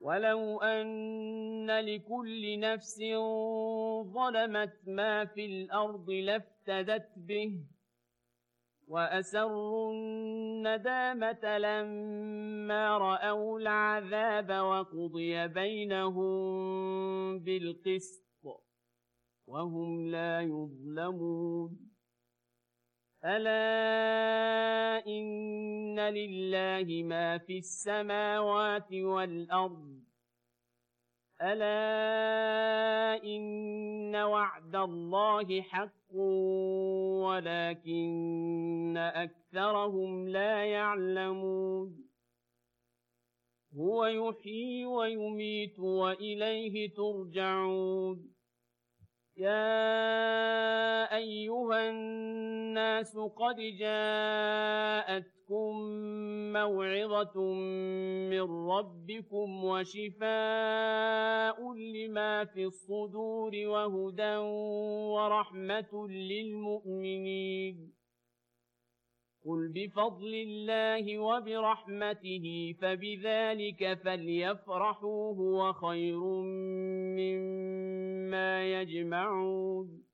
ولو أن لكل نفس ظلمت ما في الأرض لافتدت به وأسروا الندامة لما رأوا العذاب وقضي بينهم بالقسط وهم لا يظلمون ألا إن لله ما في السماوات والأرض ألا إن وعد الله حق ولكن أكثرهم لا يعلمون هو يحيي ويميت وإليه ترجعون يا أيها الناس قد جاءتكم موعظة من ربكم وشفاء لما في الصدور وهدى ورحمة للمؤمنين قل بفضل الله وبرحمته فبذلك فليفرحوا هو خير مما يجمعون